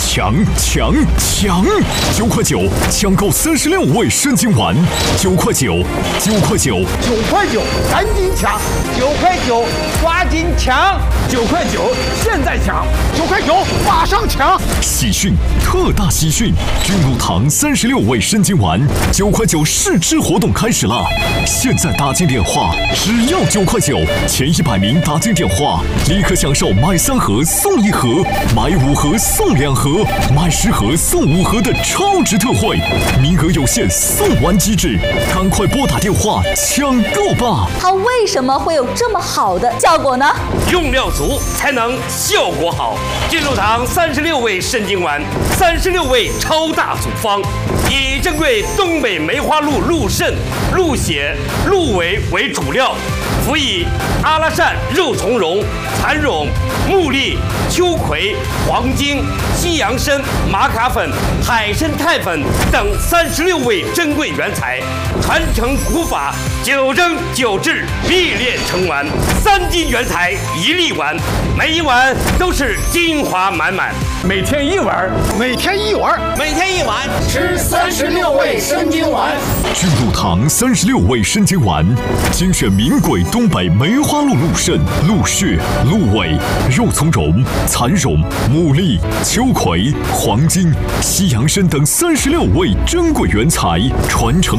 抢！9块9抢购36味生津丸，9块9，9块9，9 块9，赶紧抢！9块9，抓紧抢！9块9，现在抢！9块9，马上抢！ 喜讯，特大喜讯！君乳堂36味生津丸9块9试吃活动开始了，现在打进电话，只要9块9，前100名打进电话，立刻享受买3盒送1盒，买5盒送2盒，买10盒送5盒的超值特惠，名额有限，送完即止，赶快拨打电话抢购吧！ 它为什么会有这么好的效果呢？ 用料足才能效果好。君乳堂36味生津丸，36味超大组方，以珍贵东北梅花鹿鹿肾、鹿血、鹿尾为主料，辅以阿拉善肉苁蓉、蚕蓉、木栗、秋葵、黄精、西洋参、玛卡粉、海参肽粉等36味珍贵原材，传承古法，9蒸9制，秘炼成丸，3斤原材1粒丸，每一碗都是精华满满。 每天1碗，每天1碗， 每天1碗，吃36味生津丸。 君乳堂36味生津丸，精选名贵东北梅花鹿鹿肾、鹿血、鹿尾、肉苁蓉、蚕蓉、木栗、秋葵、黄精、西洋参等36味珍贵原材，传承